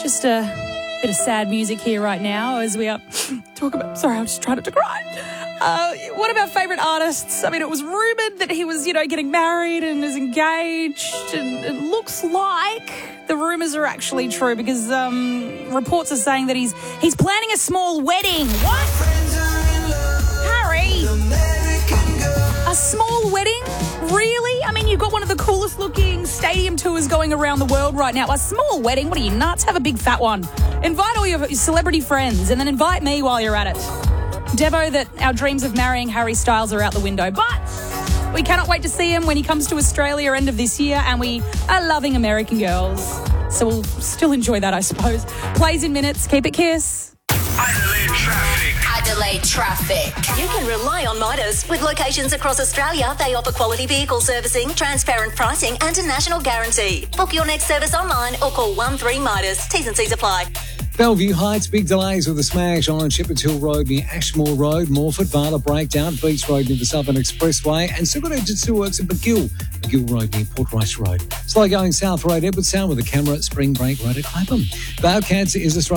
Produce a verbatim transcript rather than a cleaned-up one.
Just a bit of sad music here right now as we are talk about... Sorry, I'm just trying not to cry. Uh, one of our favourite artists, I mean, it was rumoured that he was, you know, getting married and is engaged, and it looks like the rumours are actually true because um, reports are saying that he's he's planning a small wedding. What? Harry? A small wedding? Really? I mean, you've got one of the coolest looking stadium tours going around the world right now. A small wedding? What are you, nuts? Have a big fat one. Invite all your celebrity friends and then invite me while you're at it. Debo, that our dreams of marrying Harry Styles are out the window, but we cannot wait to see him when he comes to Australia end of this year, and we are loving American Girls. So we'll still enjoy that, I suppose. Plays in minutes. Keep it Kiss. Adelaide Traffic. Adelaide Traffic. You can rely on Midas. With locations across Australia, they offer quality vehicle servicing, transparent pricing and a national guarantee. Book your next service online or call one three Midas. T's and C's apply. Bellevue Heights, big delays with a smash on Shepherds Hill Road near Ashmore Road, Morford, Vala breakdown, Beach Road near the Southern Expressway, and still got emergency works at McGill, McGill Road near Port Rice Road. Slow going South Road, Edwardstown with a camera at Spring Break Road at Clapham. Bowcats is Australia.